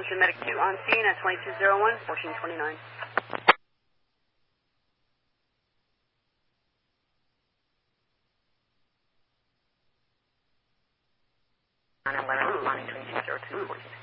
Attention Medic 2 on scene at 2201, 1429. I'm 11, responding 2202, 1429.